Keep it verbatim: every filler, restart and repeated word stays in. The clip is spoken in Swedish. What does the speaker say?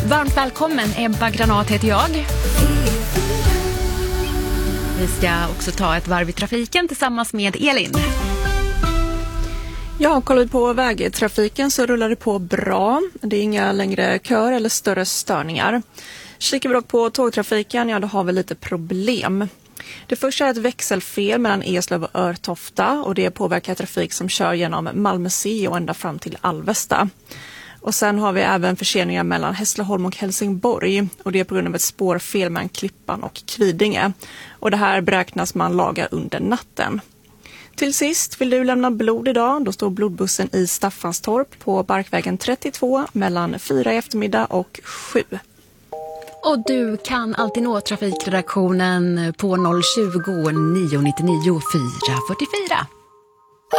Varmt välkommen, Ebba Granat heter jag. Vi ska också ta ett varv i trafiken tillsammans med Elin. Ja, kollar vi på vägtrafiken så rullar det på bra. Det är inga längre kör eller större störningar. Kikar vi dock på tågtrafiken, ja då har vi lite problem. Det första är ett växelfel mellan Eslöv och Örtofta och det påverkar trafik som kör genom Malmö C och ända fram till Alvesta. Och sen har vi även förseningar mellan Hässleholm och Helsingborg och det är på grund av ett spårfel mellan Klippan och Kvidinge. Och det här beräknas man laga under natten. Till sist, vill du lämna blod idag? Då står blodbussen i Staffanstorp på Barkvägen trettiotvå mellan fyra i eftermiddag och sju. Och du kan alltid nå trafikredaktionen på noll tjugo, nio nittionio, fyra fyrtiofyra.